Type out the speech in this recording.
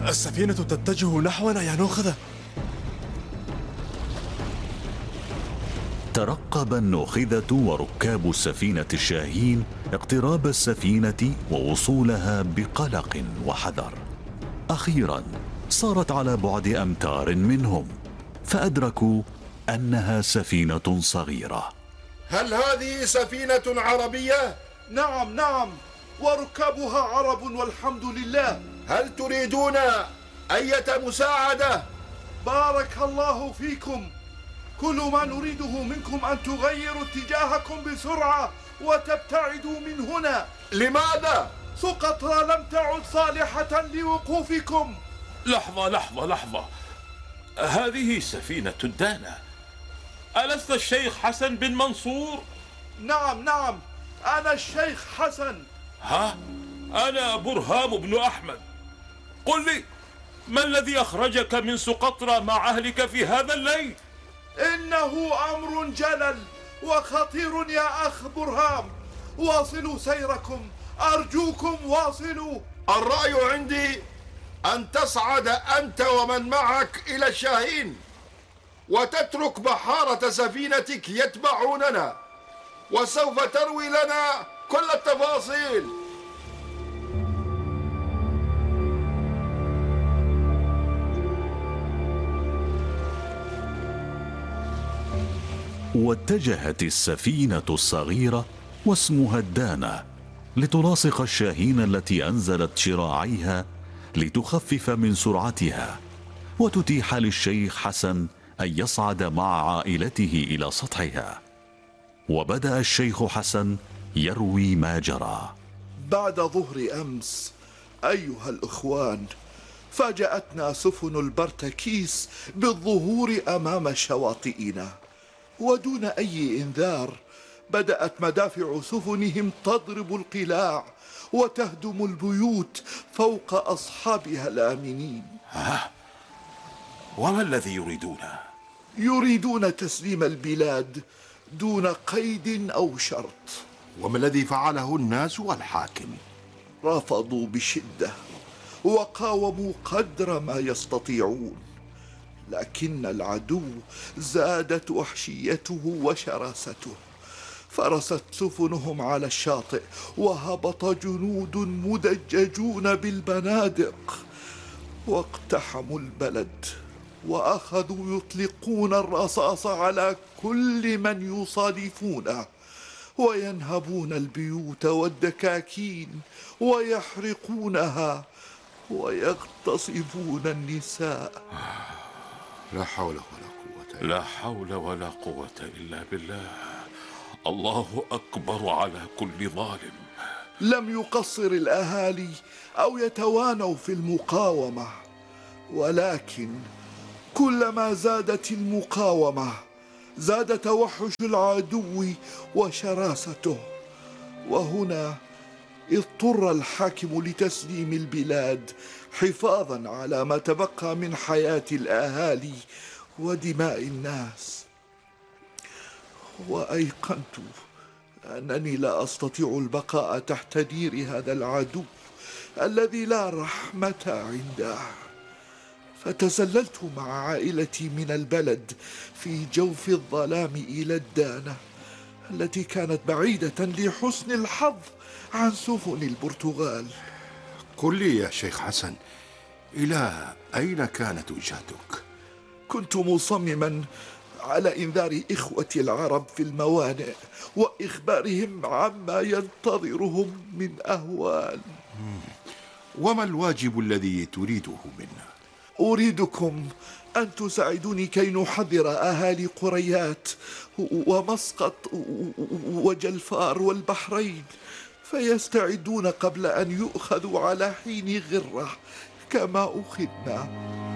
السفينة تتجه نحونا يا نوخذة. ترقب النوخذة وركاب السفينة الشاهين اقتراب السفينة ووصولها بقلق وحذر. أخيرا صارت على بعد أمتار منهم، فأدركوا أنها سفينة صغيرة. هل هذه سفينة عربية؟ نعم، وركابها عرب والحمد لله. هل تريدون أية مساعدة؟ بارك الله فيكم. كل ما نريده منكم أن تغيروا اتجاهكم بسرعة وتبتعدوا من هنا. لماذا؟ سقطرى لم تعد صالحة لوقوفكم. لحظة، هذه سفينة الدانة. ألست الشيخ حسن بن منصور؟ نعم، أنا الشيخ حسن. ها؟ أنا برهام بن أحمد. قل لي، ما الذي أخرجك من سقطرى مع أهلك في هذا الليل؟ إنه أمر جلل وخطير يا أخ برهام. واصلوا سيركم، أرجوكم واصلوا. الرأي عندي أن تصعد أنت ومن معك إلى الشاهين، وتترك بحارة سفينتك يتبعوننا، وسوف تروي لنا كل التفاصيل. واتجهت السفينة الصغيرة واسمها الدانة لتلاصق الشاهين التي أنزلت شراعيها لتخفف من سرعتها وتتيح للشيخ حسن أن يصعد مع عائلته إلى سطحها. وبدأ الشيخ حسن يروي ما جرى. بعد ظهر أمس أيها الإخوان، فاجأتنا سفن البرتكيس بالظهور أمام شواطئنا، ودون أي إنذار بدأت مدافع سفنهم تضرب القلاع وتهدم البيوت فوق أصحابها الآمنين. وما الذي يريدون؟ يريدون تسليم البلاد دون قيد أو شرط. وما الذي فعله الناس والحاكم؟ رفضوا بشدة وقاوموا قدر ما يستطيعون، لكن العدو زادت وحشيته وشراسته. فرست سفنهم على الشاطئ، وهبط جنود مدججون بالبنادق واقتحموا البلد، وأخذوا يطلقون الرصاص على كل من يصادفونه، وينهبون البيوت والدكاكين ويحرقونها ويغتصبون النساء. لا حول ولا قوة إلا بالله. الله أكبر على كل ظالم. لم يقصر الأهالي أو يتوانوا في المقاومة، ولكن كلما زادت المقاومة زاد توحش العدو وشراسته. وهنا اضطر الحاكم لتسليم البلاد حفاظا على ما تبقى من حياة الأهالي ودماء الناس. وأيقنت أنني لا أستطيع البقاء تحت دير هذا العدو الذي لا رحمة عنده، فتسللت مع عائلتي من البلد في جوف الظلام إلى الدانة التي كانت بعيدة لحسن الحظ عن سفن البرتغال. قل لي يا شيخ حسن، إلى أين كانت وجهتك؟ كنت مصمما على إنذار إخوتي العرب في الموانئ وإخبارهم عما ينتظرهم من أهوال. وما الواجب الذي تريده منا؟ أريدكم أن تساعدوني كي نحذر أهالي قريات ومسقط وجلفار والبحرين، فيستعدون قبل أن يؤخذوا على حين غرة كما أخذنا.